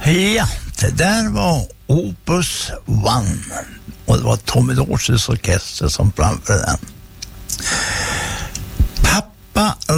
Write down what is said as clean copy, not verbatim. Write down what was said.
Ja, det där var Opus One och det var Tommy Dorsys orkester som framförde den.